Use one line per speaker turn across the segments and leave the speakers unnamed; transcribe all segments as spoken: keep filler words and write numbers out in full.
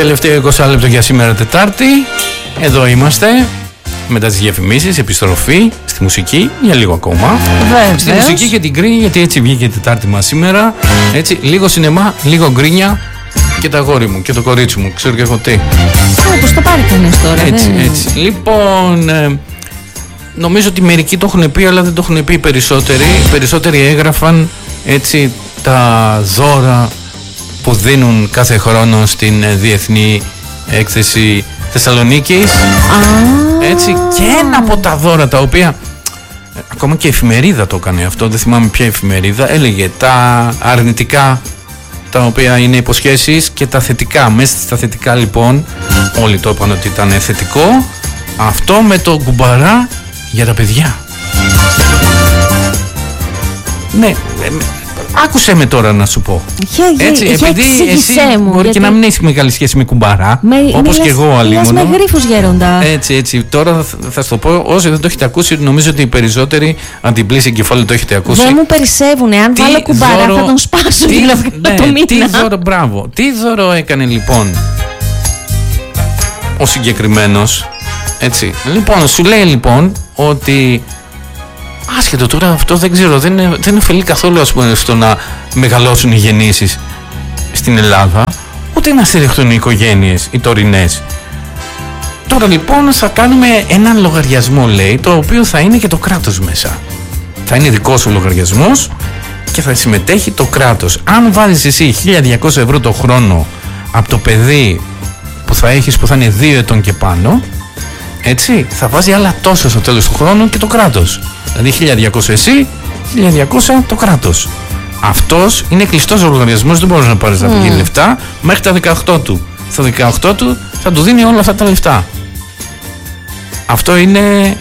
Τελευταίο είκοσι λεπτό για σήμερα Τετάρτη. Εδώ είμαστε. Μετά τις διαφημίσεις, επιστροφή στη μουσική για λίγο ακόμα.
Βεβαίως.
Στη μουσική και την γκρίνια, γιατί έτσι βγήκε η Τετάρτη μας σήμερα. Έτσι, λίγο σινεμά, λίγο γκρίνια. Και τα αγόρι μου και το κορίτσι μου, ξέρω και εγώ τι.
Όπως το πάρει κανείς τώρα.
Έτσι,
δεν...
έτσι. Λοιπόν, ε, νομίζω ότι μερικοί το έχουν πει, αλλά δεν το έχουν πει οι περισσότεροι. Οι περισσότεροι έγραφαν έτσι τα δώρα που δίνουν κάθε χρόνο στην Διεθνή Έκθεση Θεσσαλονίκης.
Ah.
Έτσι, και ένα από τα δώρα τα οποία ακόμα και η εφημερίδα το έκανε αυτό, δεν θυμάμαι ποια εφημερίδα, έλεγε τα αρνητικά τα οποία είναι υποσχέσεις και τα θετικά. Μέσα στα θετικά λοιπόν όλοι το είπαν ότι ήταν θετικό αυτό με το κουμπαρά για τα παιδιά. Ναι, άκουσέ με τώρα να σου πω.
Για, για,
έτσι,
για
επειδή εσύ
μου,
μπορεί
γιατί...
και να μην έχει μεγάλη σχέση με κουμπαρά, με, όπως και εγώ αλλήμον.
με γρίφους γέροντα.
Έτσι, έτσι. Τώρα θα σου το πω, όσοι δεν το έχετε ακούσει, νομίζω ότι οι περισσότεροι αντιπλήσει εγκεφάλου το έχετε ακούσει.
Δεν μου περισσεύουνε. Αν τι βάλω κουμπαρά δώρο, θα τον σπάσω.
Τι,
δηλαδή,
ναι,
το μήνα.
Τι δώρο, μπράβο. Τι δώρο έκανε λοιπόν ο συγκεκριμένος. Έτσι. Λοιπόν, σου λέει λοιπόν ότι άσχετο τώρα αυτό δεν ξέρω, δεν, είναι, δεν ωφελεί καθόλου ας πούμε, στο να μεγαλώσουν οι γεννήσεις στην Ελλάδα, ούτε να στηριχτούν οι οικογένειες, οι τωρινές. Τώρα λοιπόν θα κάνουμε έναν λογαριασμό, λέει, το οποίο θα είναι και το κράτος μέσα. Θα είναι δικός σου λογαριασμός και θα συμμετέχει το κράτος. Αν βάλεις εσύ χίλια διακόσια ευρώ το χρόνο από το παιδί που θα έχεις που θα είναι δύο ετών και πάνω, έτσι, θα βάζει άλλα τόσο στο τέλος του χρόνου και το κράτος. Δηλαδή χίλια διακόσια εσύ, χίλια διακόσια το κράτος. Αυτός είναι κλειστός λογαριασμός, δεν μπορείς να πάρεις mm. από λεφτά μέχρι τα δεκαοκτώ του. Στα δεκαοκτώ του θα του δίνει όλα αυτά τα λεφτά. Αυτό είναι...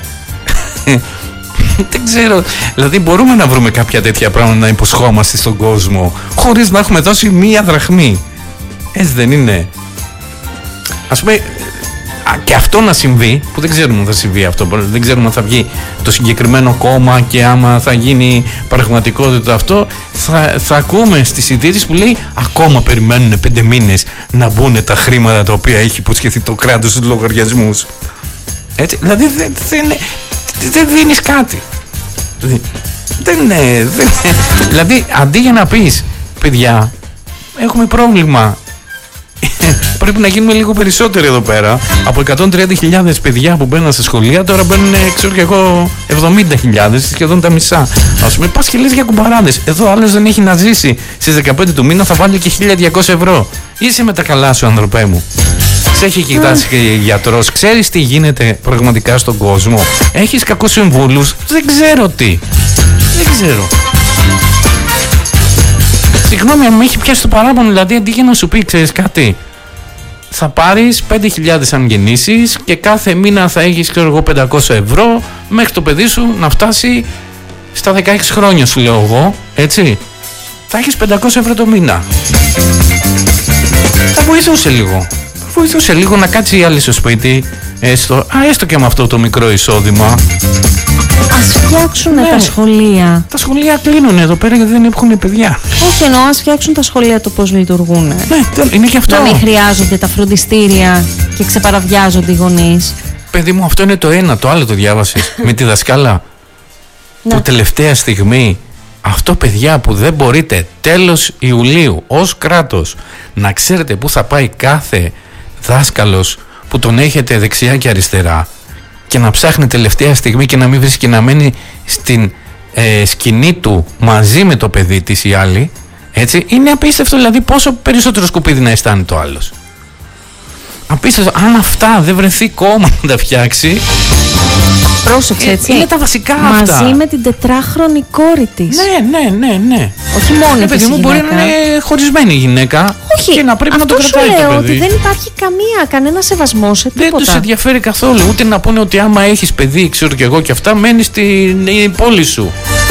δεν ξέρω, δηλαδή μπορούμε να βρούμε κάποια τέτοια πράγματα να υποσχόμαστε στον κόσμο χωρίς να έχουμε δώσει μία δραχμή. Έτσι δεν είναι? Ας πούμε, και αυτό να συμβεί, που δεν ξέρουμε αν θα συμβεί αυτό, δεν ξέρουμε αν θα βγει το συγκεκριμένο κόμμα και άμα θα γίνει πραγματικότητα αυτό, θα, θα ακούμε στις ειδήσεις που λέει ακόμα περιμένουν πέντε μήνες να μπουν τα χρήματα τα οποία έχει υποσχεθεί το κράτος στους λογαριασμούς. Έτσι, δηλαδή δεν, δεν, δεν δίνεις κάτι. Δεν είναι, δεν, δηλαδή αντί για να πεις παιδιά έχουμε πρόβλημα, πρέπει να γίνουμε λίγο περισσότεροι εδώ πέρα. Από εκατόν τριάντα χιλιάδες παιδιά που μπαίνουν στα σχολεία, τώρα μπαίνουν, ξέρω και εγώ, εβδομήντα χιλιάδες, σχεδόν τα μισά. Ας πούμε, πας και λες για κουμπαράδες. Εδώ άλλος δεν έχει να ζήσει. Στις δεκαπέντε του μήνα θα βάλει και χίλια διακόσια ευρώ. Είσαι με τα καλά σου, ανθρωπέ μου. Σε έχει κοιτάξει και γιατρός. Ξέρεις τι γίνεται πραγματικά στον κόσμο. Έχεις κακούς συμβούλους. Δεν ξέρω τι. Δεν ξέρω. Συγγνώμη αν με έχει πιάσει το παράπονο, δηλαδή αντί για να σου πει, ξέρεις κάτι, θα πάρεις πέντε χιλιάδες αν γεννήσεις και κάθε μήνα θα έχεις, ξέρω εγώ, πεντακόσια ευρώ μέχρι το παιδί σου να φτάσει στα δεκαέξι χρόνια, σου λέω εγώ, έτσι. Θα έχεις πεντακόσια ευρώ το μήνα. Θα βοηθούσε λίγο. Θα βοηθούσε λίγο να κάτσει η άλλη στο σπίτι, έστω, α, έστω και με αυτό το μικρό εισόδημα.
Ας φτιάξουν ναι. τα σχολεία.
Τα σχολεία κλείνουν εδώ πέρα γιατί δεν έχουν παιδιά.
Όχι, εννοώ ας φτιάξουν τα σχολεία το πώς λειτουργούν.
Ναι, είναι και αυτό.
Να μην χρειάζονται τα φροντιστήρια και ξεπαραβιάζονται οι γονείς.
Παιδί μου, αυτό είναι το ένα. Το άλλο το διάβασες με τη δασκάλα. Ναι. Που τελευταία στιγμή, αυτό παιδιά που δεν μπορείτε τέλος Ιουλίου ως κράτος να ξέρετε πού θα πάει κάθε δάσκαλος που τον έχετε δεξιά και αριστερά, και να ψάχνει τελευταία στιγμή και να μην βρίσκει να μένει στην ε, σκηνή του μαζί με το παιδί της ή άλλη, έτσι, είναι απίστευτο. Δηλαδή πόσο περισσότερο σκουπίδι να αισθάνεται το άλλος. Απίστευτο. Αν αυτά δεν βρεθεί κόμμα να τα φτιάξει.
Πρόσεξε, έτσι.
Είναι τα βασικά
μαζί
αυτά.
Μαζί με την τετράχρονη κόρη της.
Ναι, ναι, ναι, ναι.
Όχι μόνο
της. Παιδί μου, μπορεί να είναι χωρισμένη γυναίκα.
Όχι.
Και να πρέπει
αυτό
να το κρατάει
σου λέω,
το παιδί.
ότι δεν υπάρχει καμία, κανένα σεβασμό σε τίποτα.
Δεν τους ενδιαφέρει καθόλου. Ούτε να πούνε ότι άμα έχεις παιδί, ξέρω και εγώ και αυτά, μένεις στην πόλη σου.